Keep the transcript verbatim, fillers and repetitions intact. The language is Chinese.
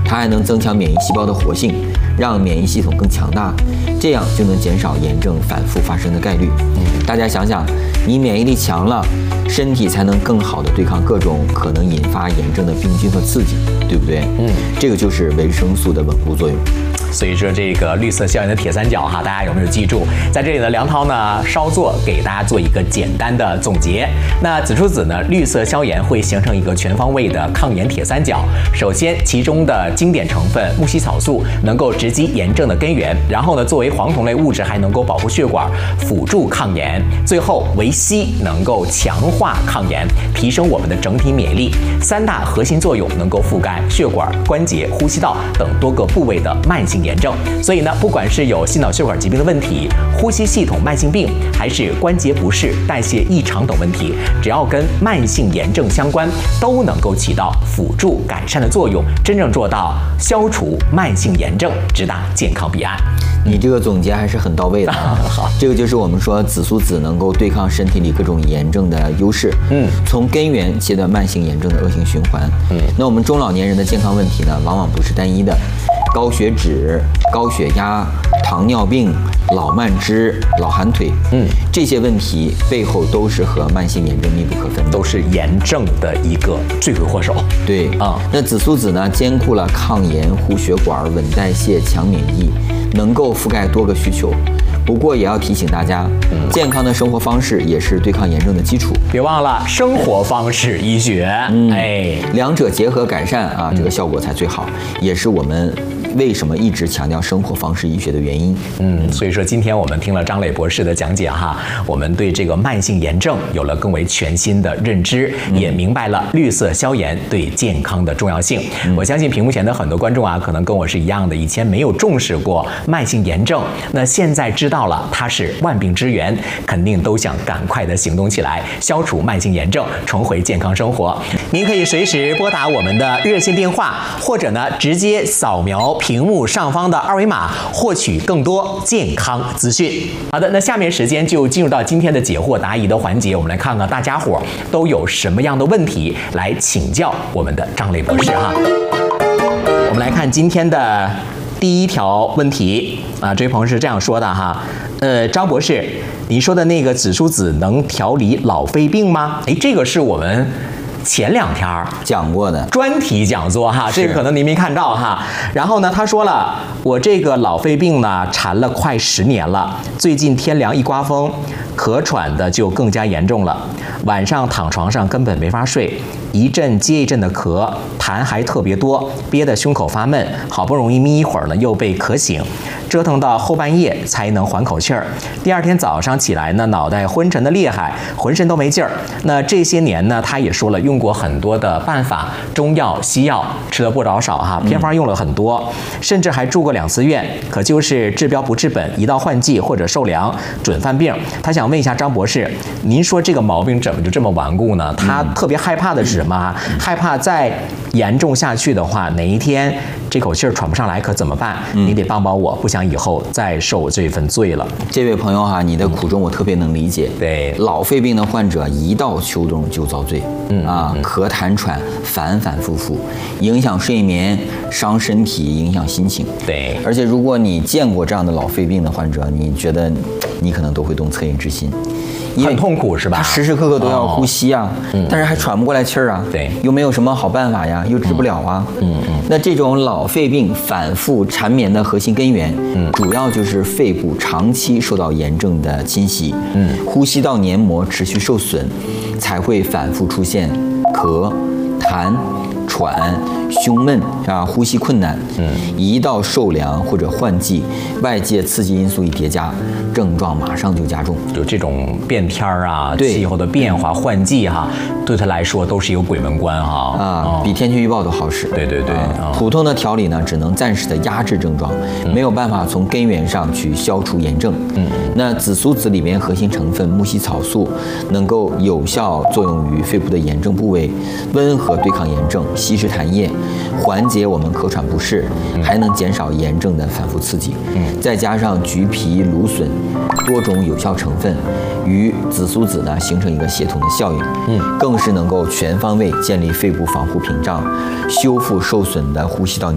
它还能增强免疫细胞的活性，让免疫系统更强大，这样就能减少炎症反复发生的概率。大家想想，你免疫力强了，身体才能更好的对抗各种可能引发炎症的病菌和刺激，对不对？嗯，这个就是维生素的稳固作用。 所以说这个绿色消炎的铁三角哈，大家有没有记住？在这里呢，梁涛呢稍作给大家做一个简单的总结。那紫苏籽呢，绿色消炎会形成一个全方位的抗炎铁三角。首先，其中的经典成分木犀草素能够直击炎症的根源，然后呢，作为黄酮类物质还能够保护血管，辅助抗炎。最后，维 C 能够强化抗炎，提升我们的整体免疫力。三大核心作用能够覆盖血管、关节、呼吸道等多个部位的慢性炎症。所以呢，不管是有心脑血管疾病的问题、呼吸系统慢性病，还是关节不适、代谢异常等问题，只要跟慢性炎症相关，都能够起到辅助改善的作用，真正做到消除慢性炎症，直达健康彼岸。 你这个总结还是很到位的啊！好，这个就是我们说紫苏籽能够对抗身体里各种炎症的优势。嗯，从根源切断慢性炎症的恶性循环。嗯，那我们中老年人的健康问题呢，往往不是单一的，高血脂、高血压、糖尿病、老慢支、老寒腿，嗯，这些问题背后都是和慢性炎症密不可分的， 都是炎症的一个罪魁祸首。 对啊，那紫苏籽呢，兼顾了抗炎、护血管、稳代谢、强免疫，能够覆盖多个需求。不过也要提醒大家，嗯、健康的生活方式也是对抗炎症的基础。 别忘了生活方式医学，嗯、哎， 两者结合改善啊，这个效果才最好，也是我们为什么一直强调生活方式医学的原因。 嗯，所以说今天我们听了张磊博士的讲解哈，我们对这个慢性炎症有了更为全新的认知，嗯、也明白了绿色消炎对健康的重要性。嗯、我相信屏幕前的很多观众啊，可能跟我是一样的，以前没有重视过慢性炎症，那现在知道了它是万病之源，肯定都想赶快的行动起来，消除慢性炎症，重回健康生活。您可以随时拨打我们的热线电话，或者呢直接扫描屏幕上方的二维码，获取更多健康资讯。好的，那下面时间就进入到今天的解惑答疑的环节，我们来看看大家伙都有什么样的问题来请教我们的张磊博士哈。我们来看今天的第一条问题啊，这位朋友是这样说的哈，呃，张博士，你说的那个紫苏籽能调理老肺病吗？哎，这个是我们前两天讲过的专题讲座哈，这个可能您没看到哈。然后呢，他说了，我这个老肺病呢缠了快十年了，最近天凉一刮风，咳喘的就更加严重了，晚上躺床上根本没法睡，一阵接一阵的咳，痰还特别多，憋得胸口发闷，好不容易眯一会儿呢，又被咳醒，折腾到后半夜才能缓口气儿。第二天早上起来呢，脑袋昏沉的厉害，浑身都没劲儿。那这些年呢，他也说了，用过很多的办法，中药、西药吃了不老少哈，偏方用了很多，甚至还住过两次院，可就是治标不治本，一到换季或者受凉准犯病。他想问一下张博士，您说这个毛病怎么就这么顽固呢？他特别害怕的是什么？害怕再严重下去的话，哪一天这口气儿喘不上来可怎么办？你得帮帮我，不想以后再受这份罪了。 这位朋友哈，你的苦衷我特别能理解。 对， 老肺病的患者一到秋冬就遭罪，嗯啊，咳痰喘反反复复，影响睡眠，伤身体，影响心情。 对， 而且如果你见过这样的老肺病的患者，你觉得你可能都会动恻隐之心。 很痛苦是吧？ 他时时刻刻都要呼吸啊，哦、但是还喘不过来气儿啊， 对， 又没有什么好办法呀，又治不了啊，嗯嗯。那这种老肺病反复缠绵的核心根源，嗯，主要就是肺部长期受到炎症的侵袭，嗯，呼吸道黏膜持续受损，才会反复出现咳、痰、喘、胸闷啊，呼吸困难。嗯，一到受凉或者换季，外界刺激因素一叠加，症状马上就加重。 就这种变天儿啊，气候的变化、换季哈，对他来说都是一个鬼门关哈。 啊，哦、比天气预报都好使。 对对对， 啊哦、普通的调理呢，只能暂时的压制症状，嗯、没有办法从根源上去消除炎症。嗯，那紫苏籽里面核心成分木犀草素，能够有效作用于肺部的炎症部位，温和对抗炎症，稀释痰液，缓解我们咳喘不适，还能减少炎症的反复刺激。嗯，再加上橘皮、芦笋多种有效成分，与紫苏籽呢形成一个协同的效应。嗯，更是能够全方位建立肺部防护屏障，修复受损的呼吸道。